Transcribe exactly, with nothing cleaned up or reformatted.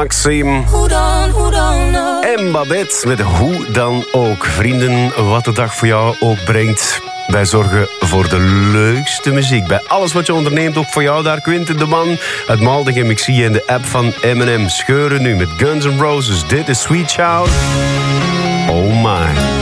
Maxime. Hoe dan, hoe dan ook. En Babette met Hoe dan ook. Vrienden, wat de dag voor jou ook brengt. Wij zorgen voor de leukste muziek. Bij alles wat je onderneemt, ook voor jou daar. Quinten de Man, het Maldegem, ik zie je in de app van Eminem. Scheuren nu met Guns N' Roses. Dit is Sweet Child. Oh my.